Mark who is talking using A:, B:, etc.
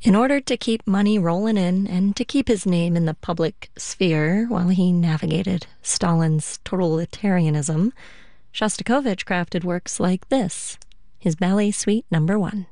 A: In order to keep money rolling in and to keep his name in the public sphere while he navigated Stalin's totalitarianism, Shostakovich crafted works like this, his Ballet Suite No. 1.